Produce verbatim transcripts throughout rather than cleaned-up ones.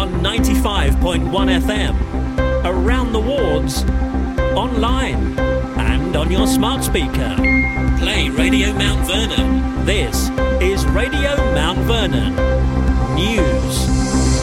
on ninety-five point one F M, around the wards, online and on your smart speaker. Play Radio Mount Vernon. This is Radio Mount Vernon News.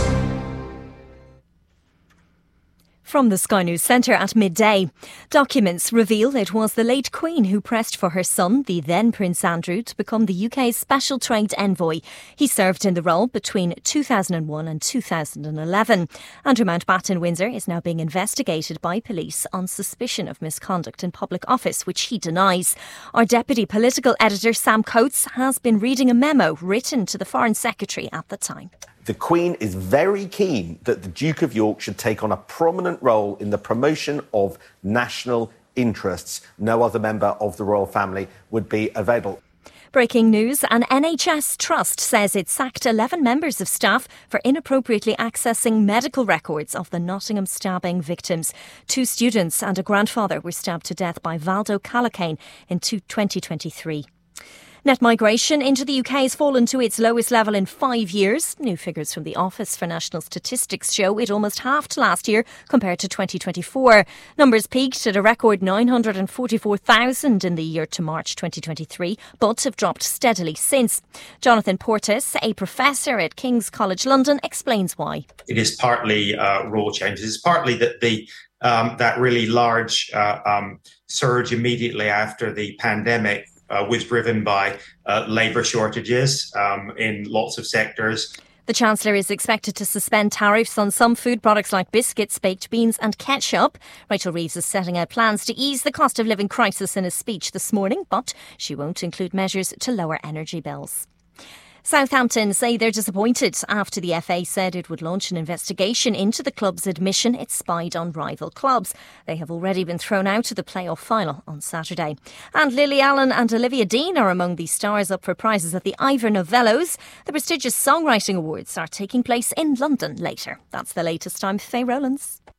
From the Sky News Centre at midday, documents reveal it was the late Queen who pressed for her son, the then Prince Andrew, to become the U K's Special Trade Envoy. He served in the role between two thousand one and two thousand eleven. Andrew Mountbatten Windsor is now being investigated by police on suspicion of misconduct in public office, which he denies. Our deputy political editor, Sam Coates, has been reading a memo written to the Foreign Secretary at the time. The Queen is very keen that the Duke of York should take on a prominent role in the promotion of national interests. No other member of the royal family would be available. Breaking news, an N H S trust says it sacked eleven members of staff for inappropriately accessing medical records of the Nottingham stabbing victims. Two students and a grandfather were stabbed to death by Valdo Calacane in twenty twenty-three. Net migration into the U K has fallen to its lowest level in five years. New figures from the Office for National Statistics show it almost halved last year compared to twenty twenty-four. Numbers peaked at a record nine hundred forty-four thousand in the year to March twenty twenty-three, but have dropped steadily since. Jonathan Portis, a professor at King's College London, explains why. It is partly uh, rule changes. It's partly that the um, that really large uh, um, surge immediately after the pandemic Uh, was driven by uh, labour shortages um, in lots of sectors. The Chancellor is expected to suspend tariffs on some food products like biscuits, baked beans and ketchup. Rachel Reeves is setting out plans to ease the cost of living crisis in a speech this morning, but she won't include measures to lower energy bills. Southampton say they're disappointed after the F A said it would launch an investigation into the club's admission it spied on rival clubs. They have already been thrown out of the playoff final on Saturday. And Lily Allen and Olivia Dean are among the stars up for prizes at the Ivor Novellos. The prestigious Songwriting Awards are taking place in London later. That's the latest. I'm Faye Rowlands.